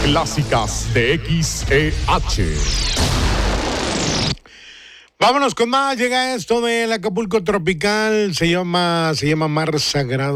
clásicas de XEH. Vámonos con más. Llega esto del Acapulco Tropical. Se llama Mar Sagrado.